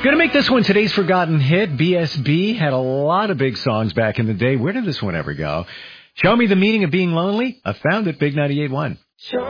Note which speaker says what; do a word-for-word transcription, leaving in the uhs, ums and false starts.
Speaker 1: Gonna make this one today's forgotten hit. B S B had a lot of big songs back in the day. Where did this one ever go? Show Me the Meaning of Being Lonely. I found it, Big ninety-eight point one.